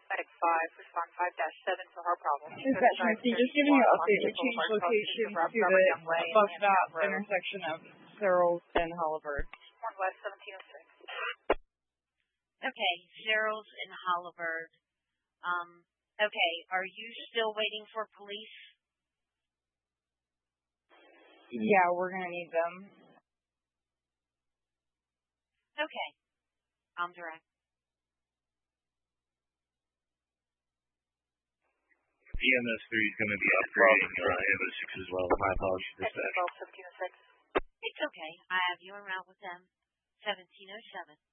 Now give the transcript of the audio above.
Medic 5, respond 5-7 for heart problem. Dispatch, just giving you an update. We changed location to the bus stop intersection of Searles and Holliver. 1 West 1706. Okay, Searles and Holliver. Okay, are you still waiting for police? Yeah, we're going to need them. Okay, I'm direct. EMS 3 is going to be upgrading EMS 6 as well. My apologies, dispatch. 1706. It's okay. I have you around with them. 1707.